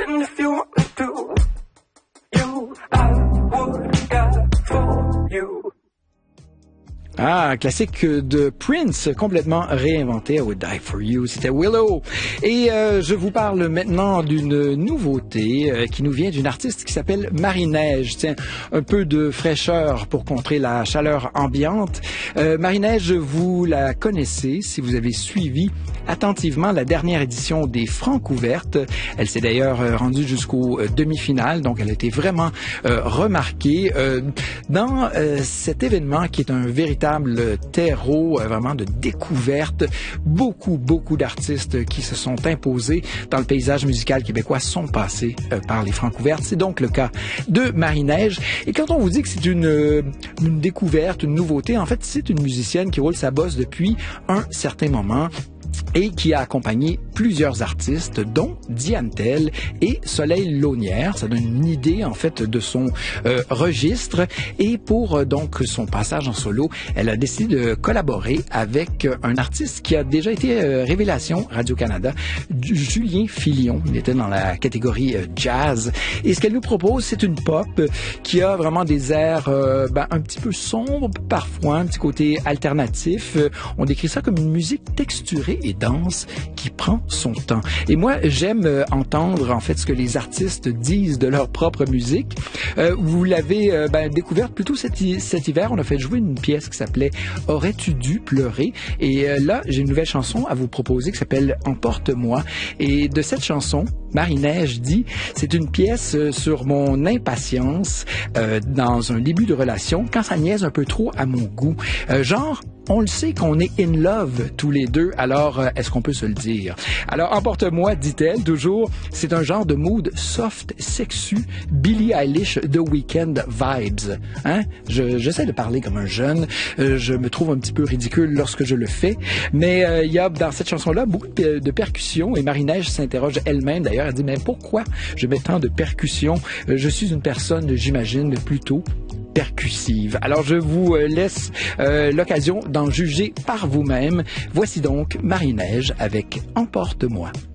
And if you want me to, you, I would die for you. Ah, classique de Prince, complètement réinventé. I Would Die For You, c'était Willow. Et je vous parle maintenant d'une nouveauté qui nous vient d'une artiste qui s'appelle Marie-Neige. Tiens, un peu de fraîcheur pour contrer la chaleur ambiante. Marie-Neige, vous la connaissez si vous avez suivi attentivement la dernière édition des Francouvertes. Elle s'est d'ailleurs rendue jusqu'aux demi-finales, donc elle a été vraiment remarquée dans cet événement qui est un véritable terreau vraiment de découverte. Beaucoup d'artistes qui se sont imposés dans le paysage musical québécois sont passés par les Francouvertes. C'est donc le cas de Marie-Neige. Et quand on vous dit que c'est une découverte, une nouveauté, en fait, c'est une musicienne qui roule sa bosse depuis un certain moment et qui a accompagné plusieurs artistes, dont Diane Tell et Soleil Launière. Ça donne une idée, en fait, de son registre. Et pour donc son passage en solo, elle a décidé de collaborer avec un artiste qui a déjà été révélation Radio-Canada, Julien Filion. Il était dans la catégorie jazz. Et ce qu'elle nous propose, c'est une pop qui a vraiment des airs un petit peu sombres, parfois un petit côté alternatif. On décrit ça comme une musique texturée et dense qui prend son temps. Et moi, j'aime entendre en fait ce que les artistes disent de leur propre musique. Vous l'avez découverte plutôt cet hiver. On a fait jouer une pièce qui s'appelait « Aurais-tu dû pleurer ?» Et là, j'ai une nouvelle chanson à vous proposer qui s'appelle « Emporte-moi ». Et de cette chanson, Marie-Neige dit « C'est une pièce sur mon impatience dans un début de relation quand ça niaise un peu trop à mon goût. Genre, on le sait qu'on est in love tous les deux, alors est-ce qu'on peut se le dire? Alors, emporte-moi, dit-elle, toujours, c'est un genre de mood soft, sexu, Billie Eilish, The Weeknd vibes. Hein? J'essaie de parler comme un jeune, je me trouve un petit peu ridicule lorsque je le fais, mais il y a dans cette chanson-là beaucoup de percussions, et Marie-Neige s'interroge elle-même, d'ailleurs, elle dit, mais pourquoi je mets tant de percussions? Je suis une personne, j'imagine, plutôt percussive. Alors, je vous laisse l'occasion d'en juger par vous-même. Voici donc Marie-Neige avec Emporte-moi.